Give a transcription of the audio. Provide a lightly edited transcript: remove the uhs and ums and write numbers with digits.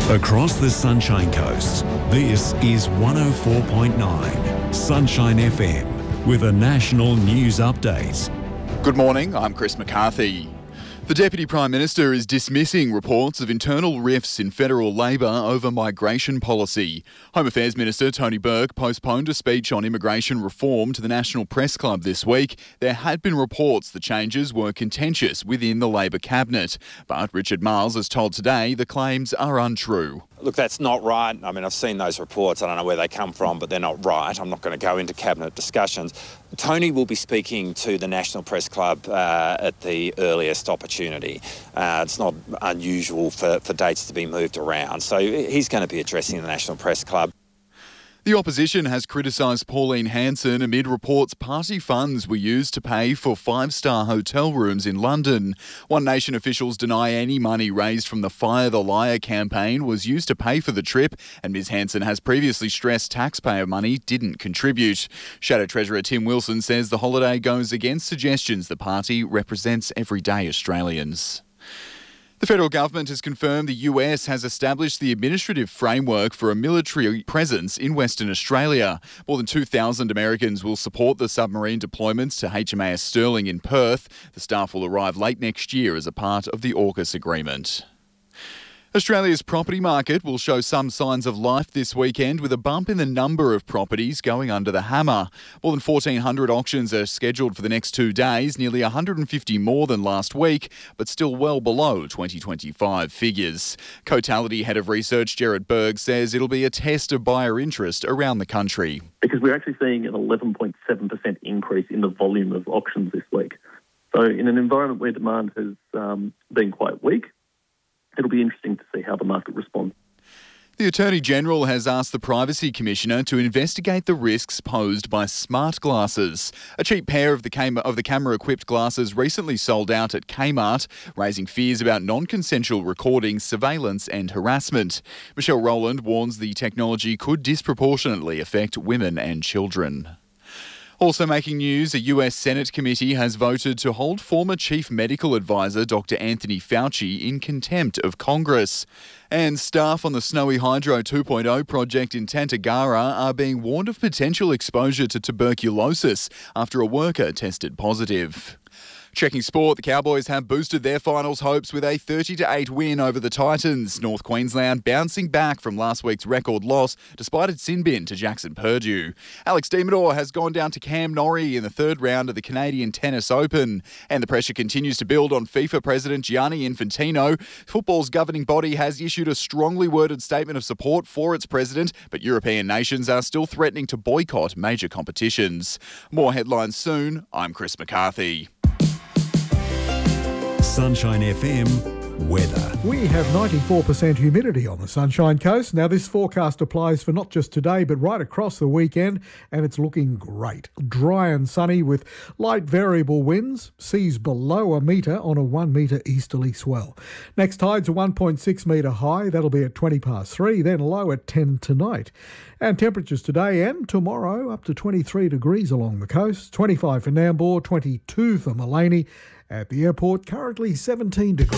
Across the Sunshine Coast, this is 104.9 Sunshine FM with a national news update. Good morning, I'm Chris McCarthy. The Deputy Prime Minister is dismissing reports of internal rifts in federal Labor over migration policy. Home Affairs Minister Tony Burke postponed a speech on immigration reform to the National Press Club this week. There had been reports the changes were contentious within the Labor cabinet, but Richard Marles has told Today the claims are untrue. Look, that's not right. I mean, I've seen those reports. I don't know where they come from, but they're not right. I'm not going to go into cabinet discussions. Tony will be speaking to the National Press Club at the earliest opportunity. It's not unusual for dates to be moved around. So he's going to be addressing the National Press Club. The opposition has criticised Pauline Hanson amid reports party funds were used to pay for five-star hotel rooms in London. One Nation officials deny any money raised from the Fire the Liar campaign was used to pay for the trip, and Ms Hanson has previously stressed taxpayer money didn't contribute. Shadow Treasurer Tim Wilson says the holiday goes against suggestions the party represents everyday Australians. The federal government has confirmed the US has established the administrative framework for a military presence in Western Australia. More than 2,000 Americans will support the submarine deployments to HMAS Sterling in Perth. The staff will arrive late next year as a part of the AUKUS agreement. Australia's property market will show some signs of life this weekend with a bump in the number of properties going under the hammer. More than 1,400 auctions are scheduled for the next 2 days, nearly 150 more than last week, but still well below 2025 figures. Cotality Head of Research Gerard Berg says it'll be a test of buyer interest around the country. Because we're actually seeing an 11.7% increase in the volume of auctions this week. So in an environment where demand has been quite weak, it'll be interesting to see how the market responds. The Attorney-General has asked the Privacy Commissioner to investigate the risks posed by smart glasses. A cheap pair of the camera-equipped glasses recently sold out at Kmart, raising fears about non-consensual recording, surveillance and harassment. Michelle Rowland warns the technology could disproportionately affect women and children. Also making news, a US Senate committee has voted to hold former Chief Medical Advisor Dr. Anthony Fauci in contempt of Congress. And staff on the Snowy Hydro 2.0 project in Tantegara are being warned of potential exposure to tuberculosis after a worker tested positive. Checking sport, the Cowboys have boosted their finals hopes with a 30-8 win over the Titans. North Queensland bouncing back from last week's record loss despite its sin bin to Jackson Purdue. Alex de Minaur has gone down to Cam Norrie in the third round of the Canadian Tennis Open. And the pressure continues to build on FIFA President Gianni Infantino. Football's governing body has issued a strongly worded statement of support for its president, but European nations are still threatening to boycott major competitions. More headlines soon. I'm Chris McCarthy. Sunshine FM weather. We have 94% humidity on the Sunshine Coast. Now, this forecast applies for not just today, but right across the weekend, and it's looking great. Dry and sunny with light variable winds, seas below a metre on a 1 metre easterly swell. Next tide's a 1.6 metre high. That'll be at 3:20, then low at 10 tonight. And temperatures today and tomorrow up to 23 degrees along the coast, 25 for Nambour, 22 for Mullaney. At the airport, currently 17 degrees.